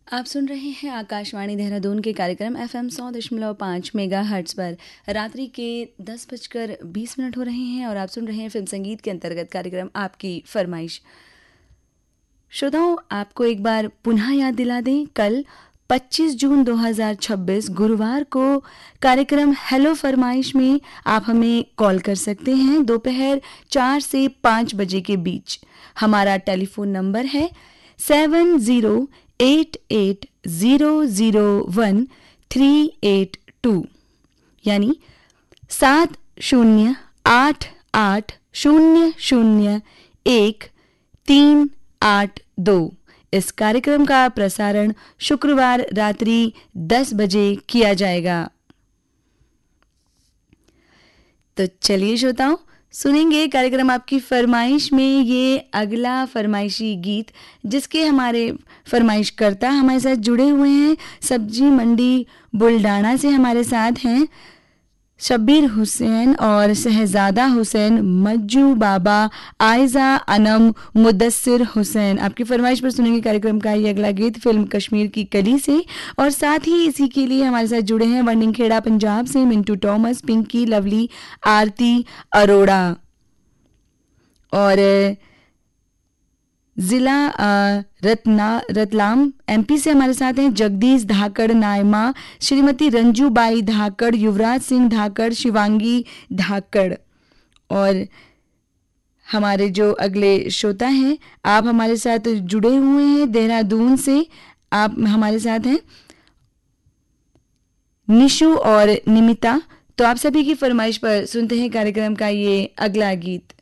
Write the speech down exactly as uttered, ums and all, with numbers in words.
आप सुन रहे हैं आकाशवाणी देहरादून के कार्यक्रम एफ एम सौ दशमलव पाँच मेगा हर्ट्स पर। रात्रि के दस बजकर बीस मिनट हो रहे हैं और आप सुन रहे हैं फिल्म संगीत के अंतर्गत कार्यक्रम आपकी फरमाइश। श्रोताओं, आपको एक बार पुनः याद दिला दें, कल पच्चीस जून दो हज़ार छब्बीस गुरुवार को कार्यक्रम हेलो फरमाइश में आप हमें कॉल कर सकते हैं दोपहर चार से पाँच बजे के बीच। हमारा टेलीफोन नंबर है seven zero eight eight zero zero one three eight to, यानी सात शून्य आठ आठ शून्य शून्य एक तीन आठ दो। इस कार्यक्रम का प्रसारण शुक्रवार रात्रि दस बजे किया जाएगा। तो चलिए श्रोताओं, सुनेंगे कार्यक्रम आपकी फरमाइश में ये अगला फरमाइशी गीत, जिसके हमारे फरमाइश करता हमारे साथ जुड़े हुए हैं। सब्जी मंडी बुल्डाना से हमारे साथ हैं शब्बीर हुसैन और शहजादा हुसैन, मज्जू बाबा, आयजा अनम, मुदस्सिर हुसैन। आपकी फरमाइश पर सुनेंगे कार्यक्रम का ये अगला गीत फिल्म कश्मीर की कली से। और साथ ही इसी के लिए हमारे साथ जुड़े हैं वंडिंगखेड़ा पंजाब से मिंटू टॉमस, पिंकी, लवली, आरती अरोड़ा। और जिला रत्ना रतलाम एमपी से हमारे साथ हैं जगदीश धाकड़, नायमा, श्रीमती रंजूबाई धाकड़, युवराज सिंह धाकड़, शिवांगी धाकड़। और हमारे जो अगले श्रोता हैं, आप हमारे साथ जुड़े हुए हैं देहरादून से, आप हमारे साथ हैं निशु और निमिता। तो आप सभी की फरमाइश पर सुनते हैं कार्यक्रम का ये अगला गीत।